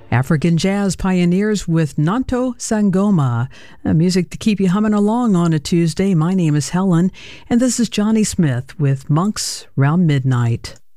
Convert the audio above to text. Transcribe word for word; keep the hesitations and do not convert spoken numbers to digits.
African jazz pioneers with Nanto Sangoma, uh, music to keep you humming along on a Tuesday. My name is Helen, and this is Johnny Smith with Monks Round Midnight.